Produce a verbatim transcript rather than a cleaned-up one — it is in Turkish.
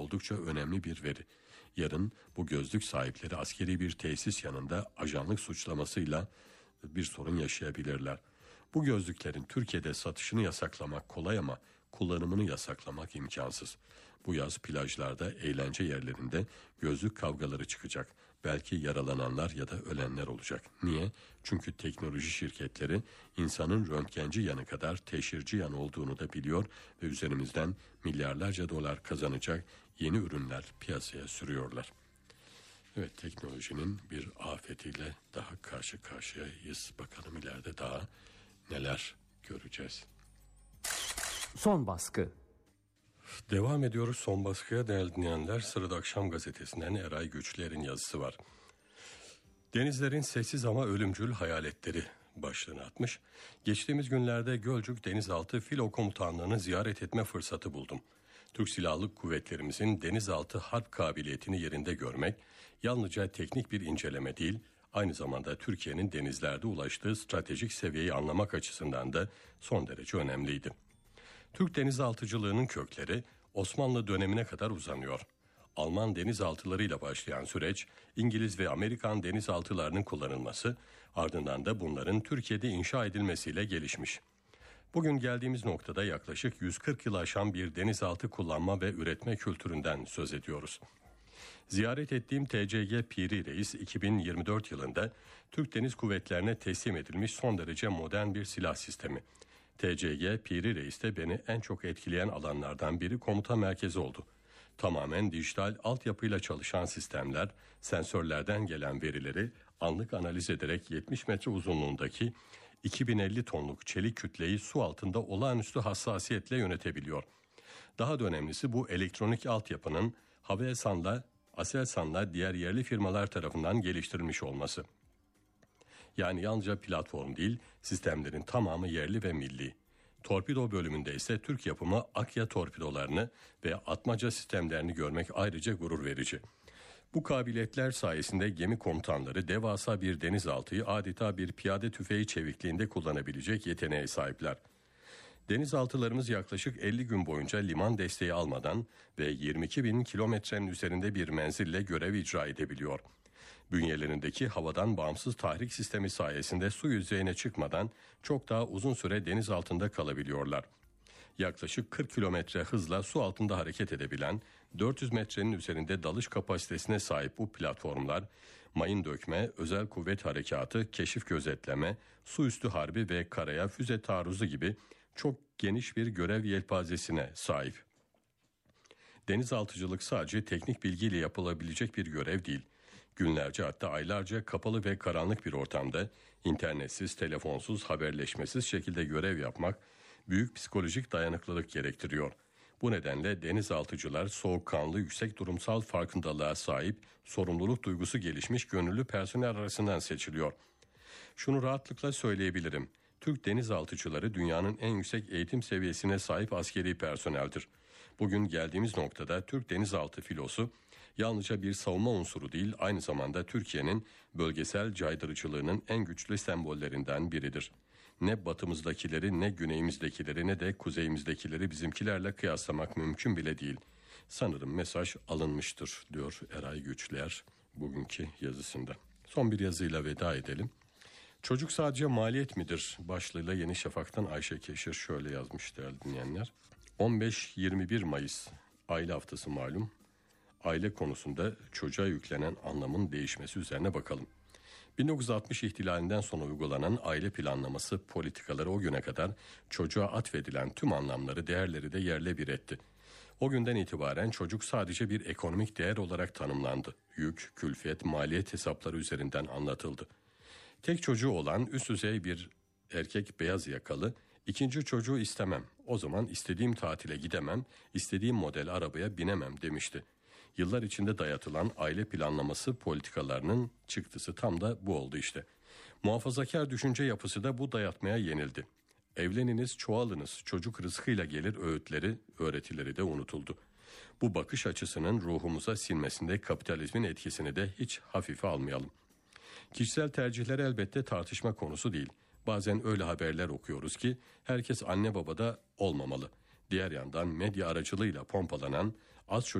oldukça önemli bir veri. Yarın bu gözlük sahipleri askeri bir tesis yanında ajanlık suçlamasıyla bir sorun yaşayabilirler. Bu gözlüklerin Türkiye'de satışını yasaklamak kolay ama kullanımını yasaklamak imkansız. Bu yaz plajlarda, eğlence yerlerinde gözlük kavgaları çıkacak. Belki yaralananlar ya da ölenler olacak. Niye? Çünkü teknoloji şirketleri insanın röntgenci yanı kadar teşhirci yanı olduğunu da biliyor ve üzerimizden milyarlarca dolar kazanacak yeni ürünler piyasaya sürüyorlar. Evet, teknolojinin bir afetiyle daha karşı karşıyayız. Bakalım ileride daha neler göreceğiz. Son baskı. Devam ediyoruz son baskıya değerli dinleyenler. Sırada Akşam Gazetesi'nden Eray Güçler'in yazısı var. Denizlerin sessiz ama ölümcül hayaletleri başlığını atmış. Geçtiğimiz günlerde Gölcük Denizaltı Filo Komutanlığı'nı ziyaret etme fırsatı buldum. Türk Silahlı Kuvvetlerimizin denizaltı harp kabiliyetini yerinde görmek yalnızca teknik bir inceleme değil, aynı zamanda Türkiye'nin denizlerde ulaştığı stratejik seviyeyi anlamak açısından da son derece önemliydi. Türk denizaltıcılığının kökleri Osmanlı dönemine kadar uzanıyor. Alman denizaltılarıyla başlayan süreç, İngiliz ve Amerikan denizaltılarının kullanılması, ardından da bunların Türkiye'de inşa edilmesiyle gelişmiş. Bugün geldiğimiz noktada yaklaşık yüz kırk yıl aşan bir denizaltı kullanma ve üretme kültüründen söz ediyoruz. Ziyaret ettiğim T C G Piri Reis iki bin yirmi dört yılında Türk Deniz Kuvvetlerine teslim edilmiş son derece modern bir silah sistemi. T C G Piri Reis'te beni en çok etkileyen alanlardan biri komuta merkezi oldu. Tamamen dijital altyapıyla çalışan sistemler, sensörlerden gelen verileri anlık analiz ederek yetmiş metre uzunluğundaki iki bin elli tonluk çelik kütleyi su altında olağanüstü hassasiyetle yönetebiliyor. Daha da önemlisi bu elektronik altyapının Havelsan'la, Aselsan'la diğer yerli firmalar tarafından geliştirilmiş olması. Yani yalnızca platform değil, sistemlerin tamamı yerli ve milli. Torpido bölümünde ise Türk yapımı Akya torpidolarını ve atmaca sistemlerini görmek ayrıca gurur verici. Bu kabiliyetler sayesinde gemi komutanları devasa bir denizaltıyı adeta bir piyade tüfeği çevikliğinde kullanabilecek yeteneğe sahipler. Denizaltılarımız yaklaşık elli gün boyunca liman desteği almadan ve yirmi iki bin kilometrenin üzerinde bir menzille görev icra edebiliyor. Bünyelerindeki havadan bağımsız tahrik sistemi sayesinde su yüzeyine çıkmadan çok daha uzun süre deniz altında kalabiliyorlar. Yaklaşık kırk kilometre hızla su altında hareket edebilen, dört yüz metrenin üzerinde dalış kapasitesine sahip bu platformlar, mayın dökme, özel kuvvet harekatı, keşif gözetleme, su üstü harbi ve karaya füze taarruzu gibi çok geniş bir görev yelpazesine sahip. Denizaltıcılık sadece teknik bilgiyle yapılabilecek bir görev değil. Günlerce hatta aylarca kapalı ve karanlık bir ortamda internetsiz, telefonsuz, haberleşmesiz şekilde görev yapmak büyük psikolojik dayanıklılık gerektiriyor. Bu nedenle denizaltıcılar soğukkanlı, yüksek durumsal farkındalığa sahip, sorumluluk duygusu gelişmiş gönüllü personel arasından seçiliyor. Şunu rahatlıkla söyleyebilirim. Türk denizaltıcıları dünyanın en yüksek eğitim seviyesine sahip askeri personeldir. Bugün geldiğimiz noktada Türk denizaltı filosu yalnızca bir savunma unsuru değil, aynı zamanda Türkiye'nin bölgesel caydırıcılığının en güçlü sembollerinden biridir. Ne batımızdakileri, ne güneyimizdekileri, ne de kuzeyimizdekileri bizimkilerle kıyaslamak mümkün bile değil. Sanırım mesaj alınmıştır, diyor Eray Güçler bugünkü yazısında. Son bir yazıyla veda edelim. Çocuk sadece maliyet midir başlığıyla Yeni Şafak'tan Ayşe Keşir şöyle yazmış değerli dinleyenler. on beş yirmi bir Mayıs aile haftası malum. Aile konusunda çocuğa yüklenen anlamın değişmesi üzerine bakalım. bin dokuz yüz altmış ihtilalinden sonra uygulanan aile planlaması politikaları o güne kadar çocuğa atfedilen tüm anlamları, değerleri de yerle bir etti. O günden itibaren çocuk sadece bir ekonomik değer olarak tanımlandı. Yük, külfet, maliyet hesapları üzerinden anlatıldı. Tek çocuğu olan üst düzey bir erkek beyaz yakalı, ikinci çocuğu istemem, o zaman istediğim tatile gidemem, istediğim model arabaya binemem demişti. Yıllar içinde dayatılan aile planlaması politikalarının çıktısı tam da bu oldu işte. Muhafazakar düşünce yapısı da bu dayatmaya yenildi. Evleniniz, çoğalınız, çocuk rızkıyla gelir öğütleri, öğretileri de unutuldu. Bu bakış açısının ruhumuza sinmesinde kapitalizmin etkisini de hiç hafife almayalım. Kişisel tercihler elbette tartışma konusu değil. Bazen öyle haberler okuyoruz ki herkes anne babada olmamalı. Diğer yandan medya aracılığıyla pompalanan az çocuk